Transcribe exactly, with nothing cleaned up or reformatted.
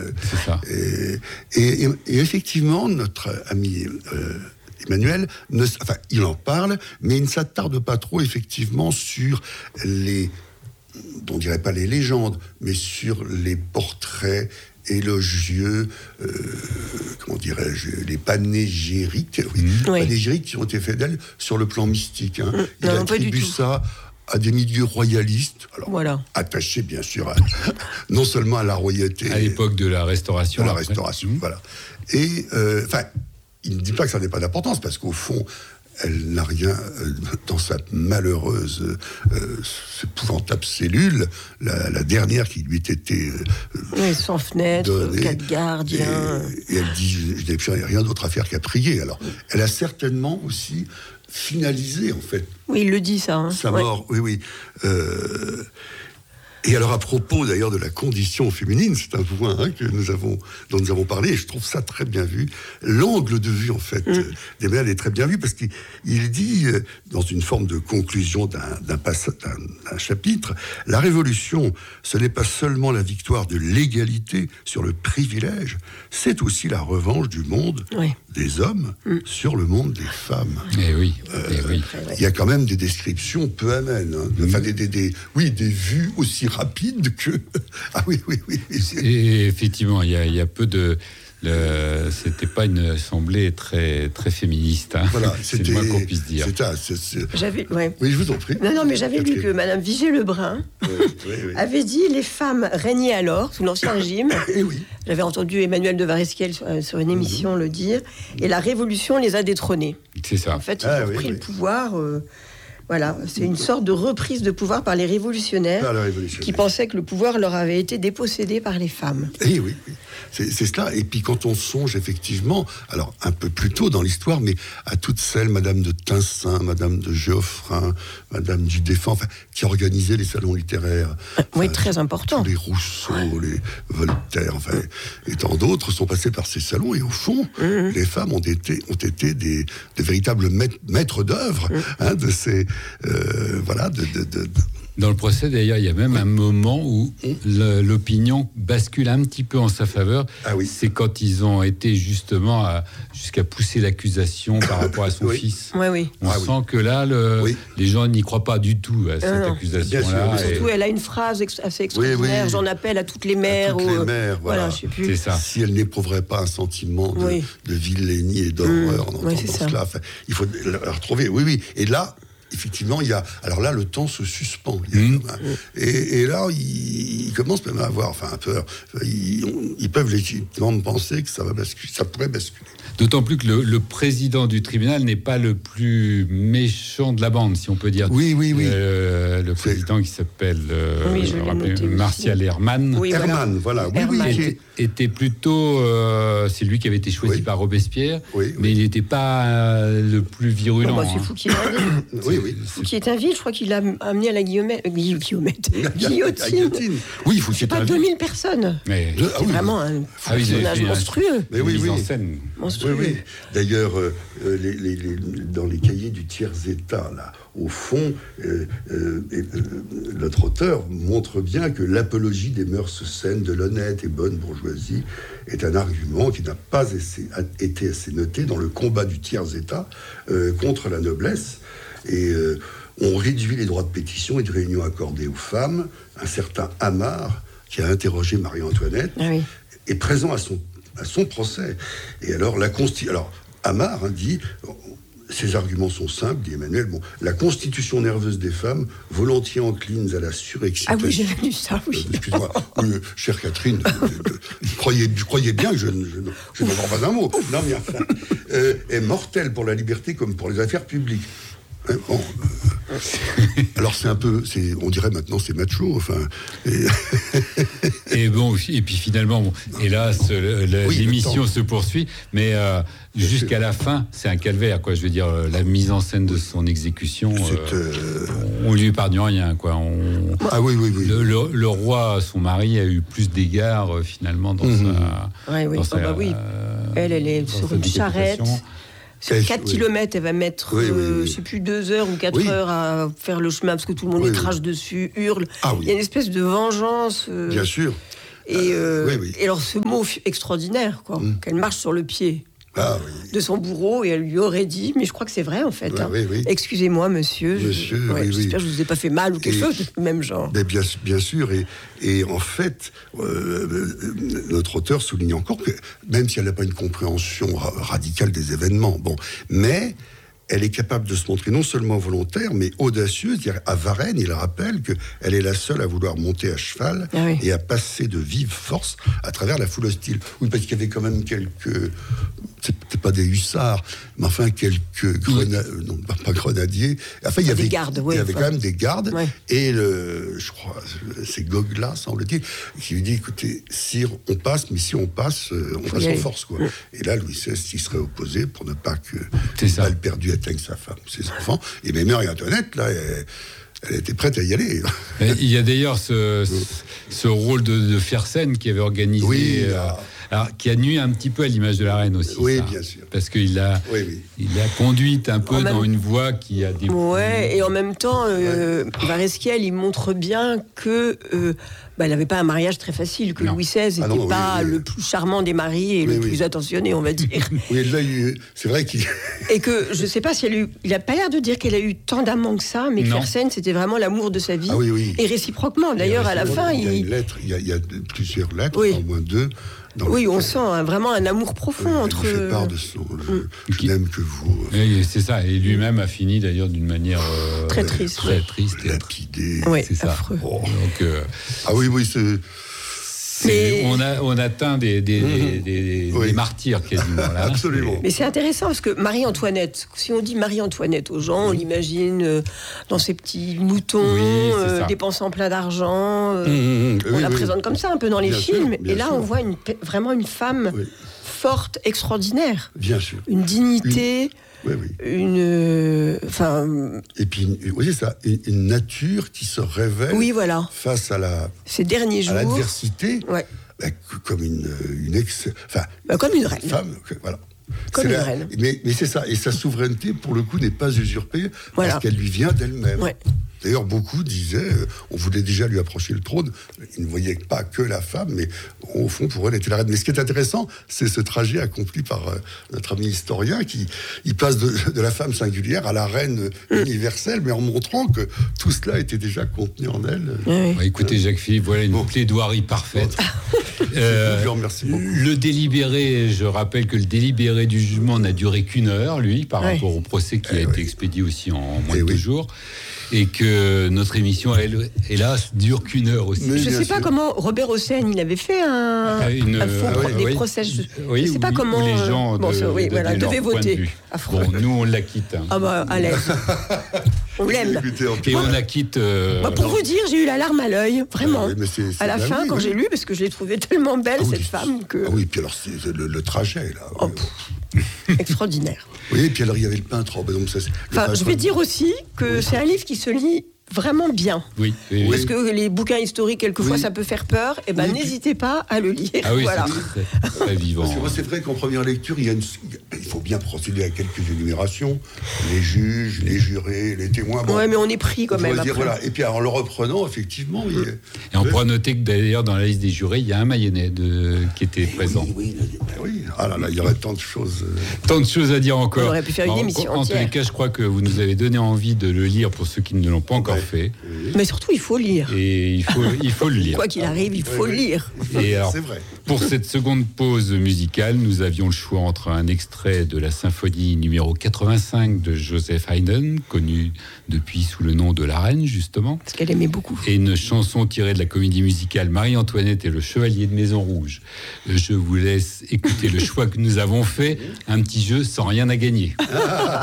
C'est ça. Et, et, et effectivement, notre ami euh, Emmanuel, ne, enfin, il en parle, mais il ne s'attarde pas trop, effectivement, sur les, on dirait pas les légendes, mais sur les portraits élogieux, euh, comment dirais-je, les panégyriques, oui, mmh. panégyriques qui ont été faits d'elle sur le plan mystique. Hein. Mmh. Il non, attribue ça à des milieux royalistes, alors voilà. attachés bien sûr, à, non seulement à la royauté, à l'époque de la Restauration, de la après. Restauration, Mmh. voilà. Et enfin, euh, il ne dit pas que ça n'ait pas d'importance, parce qu'au fond, elle n'a rien euh, dans sa malheureuse, euh, épouvantable cellule, la, la dernière qui lui était euh, oui, sans fenêtre, donnée, quatre gardiens. Et, et elle dit, je, je n'ai plus rien d'autre à faire qu'à prier. Alors, oui. Elle a certainement aussi finalisé, en fait. Oui, il le dit, ça. Hein. Sa ouais. mort, oui, oui. Euh, Et alors, à propos d'ailleurs de la condition féminine, c'est un point hein, que nous avons, dont nous avons parlé, et je trouve ça très bien vu. L'angle de vue, en fait, mmh. d'Emmanuel est très bien vu, parce qu'il il dit, euh, dans une forme de conclusion d'un, d'un, passe, d'un, d'un chapitre, la révolution, ce n'est pas seulement la victoire de l'égalité sur le privilège, c'est aussi la revanche du monde oui. des hommes mmh. sur le monde des femmes. Et oui, euh, et oui. Il y a quand même des descriptions peu amènes, hein, mmh. enfin, des, des, des, oui, des vues aussi rapide que... Ah oui, oui, oui. Et effectivement, il y a, il y a peu de... Le... C'était pas une assemblée très, très féministe. Hein. Voilà, c'est le moins qu'on puisse dire. C'est un, c'est, c'est... J'avais, ouais. Oui, je vous en prie. Non, non, mais j'avais lu que Madame Vigée-Lebrun oui, oui, oui. avait dit les femmes régnaient alors, sous l'Ancien Régime. Et oui. J'avais entendu Emmanuel de Varesquiel sur, sur une émission mmh. le dire. Et la Révolution les a détrônées. C'est ça. En fait, ils ah, ont oui, pris oui. le pouvoir... Euh, Voilà, c'est une sorte de reprise de pouvoir par les révolutionnaires, par les révolutionnaires qui pensaient que le pouvoir leur avait été dépossédé par les femmes. Et oui, oui. C'est, c'est cela. Et puis quand on songe effectivement, alors un peu plus tôt dans l'histoire, mais à toutes celles, Madame de Tinsin, Madame de Geoffrin, Madame du Défend, enfin, qui organisaient les salons littéraires. Enfin, oui, enfin, très important. Les Rousseau, ouais. les Voltaire, enfin, et tant d'autres sont passés par ces salons. Et au fond, mmh. les femmes ont été, ont été des, des véritables maîtres, maîtres d'œuvre mmh. hein, de ces... Euh, voilà, de, de, de, de... Dans le procès, d'ailleurs, il y a même un moment où le, l'opinion bascule un petit peu en sa faveur. Ah oui. C'est quand ils ont été justement à, jusqu'à pousser l'accusation par rapport à son oui. fils. Oui, oui. On ah, sent oui. que là, le, oui. les gens n'y croient pas du tout à cette euh, accusation-là. Et... Surtout, elle a une phrase ex- assez extraordinaire. Oui, oui. J'en appelle à toutes les mères. À toutes ou... les mères, voilà. voilà je sais plus. C'est ça. Si elle n'éprouverait pas un sentiment de, oui. de vilainie et d'horreur mmh. en oui, entendant cela, enfin, il faut la retrouver. Oui, oui. Et là, effectivement, il y a. Alors là, le temps se suspend. Il y a, mmh. hein, et, et là, ils, ils commencent même à avoir, enfin, un peur. Ils, ils peuvent légitimement penser que ça va basculer, ça pourrait basculer. D'autant plus que le, le président du tribunal n'est pas le plus méchant de la bande, si on peut dire. Oui, oui, oui. Euh, le président c'est... qui s'appelle euh, oui, je rappelez, Martial Herman. Oui, Herman, voilà. voilà. Oui, oui, était, était plutôt, euh, c'est lui qui avait été choisi oui. par Robespierre, oui, oui. mais il n'était pas euh, le plus virulent. Non, bah, c'est hein. Fouquier-Tinville. oui, oui. Fouquier-Tinville, je crois qu'il a amené à la guillomette, guillotine. guillotine. Oui, c'est pas deux mille personnes. Mais... C'est ah, oui. vraiment un ah, personnage oui, monstrueux. Mais oui, oui. En scène. Monstrueux. Oui, oui. D'ailleurs, euh, les, les, les, dans les cahiers du tiers-état, là, au fond, euh, euh, euh, notre auteur montre bien que l'apologie des mœurs saines, de l'honnête et bonne bourgeoisie est un argument qui n'a pas assez, été assez noté dans le combat du tiers-état euh, contre la noblesse. Et euh, on réduit les droits de pétition et de réunion accordés aux femmes. Un certain Amar, qui a interrogé Marie-Antoinette, ah oui. est présent à son à son procès. Et alors, la consti... alors Amar hein, dit, ces arguments sont simples, dit Emmanuel, bon, la constitution nerveuse des femmes, volontiers enclines à la surexcitation... Ah oui, j'ai vu ça, oui. Euh, excuse-moi, oui, chère Catherine, euh, euh, croyez, croyez bien que je, je, je ne vends pas un mot. Non, mais enfin, euh, est mortelle pour la liberté comme pour les affaires publiques. Hein, bon, euh, alors c'est un peu, c'est, on dirait maintenant c'est macho, enfin. Et, et bon, et puis finalement, bon, hélas, le, le, oui, l'émission se poursuit, mais euh, jusqu'à la fin, c'est un calvaire, quoi. Je veux dire, la mise en scène de son exécution, euh, euh... on, on lui épargne rien, quoi. On, ah oui, oui, oui. Le, le, le roi, son mari, a eu plus d'égards euh, finalement dans mmh. sa. Ouais, oui, dans oh, sa, bah oui. Euh, elle, elle est sur une charrette. Sur quatre oui. kilomètres, elle va mettre, oui, oui, oui. Euh, je sais plus, deux heures ou quatre oui. heures à faire le chemin parce que tout le monde oui, lui crache oui. dessus, hurle. Ah, oui. Il y a une espèce de vengeance. Euh... Bien sûr. Et, euh, oui, oui. et alors ce mot extraordinaire, quoi, mm. qu'elle marche sur le pied. Ah, oui. De son bourreau, et elle lui aurait dit, mais je crois que c'est vrai en fait. Ouais, hein. oui, oui. Excusez-moi, monsieur. Monsieur, je, ouais, oui, j'espère oui. que je vous ai pas fait mal ou quelque et, chose, même genre. Mais bien, bien sûr, et, et en fait, euh, notre auteur souligne encore que même si elle n'a pas une compréhension ra- radicale des événements, bon, mais elle est capable de se montrer non seulement volontaire, mais audacieuse. À Varennes, il rappelle qu'elle est la seule à vouloir monter à cheval ah oui. et à passer de vive force à travers la foule hostile. Oui, parce qu'il y avait quand même quelques... C'était pas des hussards, mais enfin quelques grenadiers... Oui. Non, pas grenadiers. Enfin, il y avait, des gardes, oui, il y avait enfin. quand même des gardes. Oui. Et le, je crois, c'est Gogla, semble-t-il, qui lui dit, écoutez, sire, on passe, mais si on passe, on Faut passe en force, quoi. Oui. Et là, Louis seize s'y serait opposé pour ne pas que une balle perdue atteigne sa femme, ses enfants. Et même Marie-Antoinette, là, elle, elle était prête à y aller. Il y a d'ailleurs ce, ce, ce rôle de, de Fersen qui avait organisé... Oui, euh, alors, qui a nuit un petit peu à l'image de la reine aussi. Oui, ça, bien sûr. Parce qu'il a, oui, oui. il a conduite un peu en dans même... une voie qui a des... Ouais, et en même temps, euh, ouais. Varesquiel, il montre bien que... Euh, bah, elle n'avait pas un mariage très facile, que non. Louis seize n'était ah pas oui, oui. le plus charmant des maris et oui, le oui. plus attentionné, on va dire. Oui, là, il, c'est vrai qu'il... Et que, je ne sais pas si elle a eu... Il n'a pas l'air de dire qu'elle a eu tant d'amants que ça, mais Fersen, c'était vraiment l'amour de sa vie. Ah, oui, oui. Et réciproquement, d'ailleurs, à la fin... Il y a, il... une lettre, il, y a, il y a plusieurs lettres, oui. au moins deux. Oui, on sent hein, vraiment un amour profond oui, entre... Il fait part de son... Mm. Je qui... n'aime que vous. Oui, c'est ça. Et lui-même a fini, d'ailleurs, d'une manière... Euh, très triste. Très triste. Et lapidé. Oui, c'est ça. Affreux. Oh. Donc, euh, ah oui, oui, c'est... Mais... On, a, on atteint des, des, mmh. des, des, oui. des martyrs quasiment. Là. Absolument. Mais c'est intéressant parce que Marie-Antoinette, si on dit Marie-Antoinette aux gens, on l'imagine euh, dans ses petits moutons, oui, euh, dépensant plein d'argent. Euh, mmh, on oui, la oui. présente comme ça un peu dans les bien films. Sûr, et là, sûr. on voit une, vraiment une femme oui. forte, extraordinaire. Bien sûr. Une dignité. Une... Oui, oui. Une, enfin. Euh, et puis, vous voyez ça, une, une nature qui se révèle. Oui, voilà. Face à la. Ces derniers jours. À l'adversité. Ouais. Bah, comme une, une ex. Enfin. Bah, comme une reine. Femme, voilà. Comme c'est une la, reine. Mais, mais c'est ça. Et sa souveraineté, pour le coup, n'est pas usurpée voilà. parce qu'elle lui vient d'elle-même. Ouais. D'ailleurs, beaucoup disaient, euh, on voulait déjà lui approcher le trône. Ils ne voyaient pas que la femme, mais au fond, pour elle, était la reine. Mais ce qui est intéressant, c'est ce trajet accompli par euh, notre ami historien qui il passe de, de la femme singulière à la reine mmh. universelle, mais en montrant que tout cela était déjà contenu en elle. Oui. Bah, écoutez, Jacques-Philippe, voilà une bon. plaidoirie parfaite. Bon. euh, je vous remercie beaucoup. Le délibéré, je rappelle que le délibéré du jugement n'a duré qu'une heure, lui, par oui. rapport au procès qui eh a oui. été expédié aussi en moins eh de oui. deux jours. Et que notre émission, elle, hélas, dure qu'une heure aussi. Mais je ne sais pas sûr. comment Robert Hossein, il avait fait un, Une, un faux, ah oui, des oui. procès. Je ne oui, sais pas oui, comment les gens bon, de, ça, oui, de, voilà, de devaient voter. De bon, nous, on la quitte. Hein. Ah bah, à l'aise. On l'aime. Et on la quitte. Euh... Bah, pour vous dire, j'ai eu la larme à l'œil, vraiment. Ah, oui, c'est, c'est à la fin, oui, quand oui. j'ai lu, parce que je l'ai trouvée tellement belle, ah, cette oui, femme. Que... Ah oui, puis alors, c'est le, le trajet, là. Oh, extraordinaire. Oui, et puis alors, il y avait le peintre. Donc ça, enfin, je vais dire aussi que c'est un livre qui se lit vraiment bien. Oui. oui Parce oui. que les bouquins historiques, quelquefois, oui. ça peut faire peur. Et ben, oui. n'hésitez pas à le lire. Ah oui, voilà. c'est très, très vivant. Parce que c'est vrai qu'en première lecture, il, y a une, il faut bien procéder à quelques énumérations. Les juges, les jurés, les témoins. Bon, ouais, mais on est pris quand même. Dire, après. Voilà. Et puis, en le reprenant, effectivement. Mmh. Il est... Et on ouais. pourra noter que d'ailleurs, dans la liste des jurés, il y a un Mayennais de... qui était et présent. Oui, oui, oui. Ah là là, il y aurait tant de choses. Tant de choses à dire encore. On aurait pu faire une en, émission en, en tous les cas, je crois que vous nous avez donné envie de le lire pour ceux qui ne l'ont pas encore ouais. fait. Oui. Mais surtout, il faut lire. Et il faut, il faut le lire. Quoi qu'il arrive, il faut oui, le lire. Et alors, c'est vrai. Pour cette seconde pause musicale, nous avions le choix entre un extrait de la symphonie numéro quatre-vingt-cinq de Joseph Haydn, connu depuis sous le nom de La Reine, justement. Parce qu'elle aimait beaucoup. Et une chanson tirée de la comédie musicale Marie-Antoinette et le Chevalier de Maison Rouge. Je vous laisse écouter le choix que nous avons fait. Un petit jeu sans rien à gagner.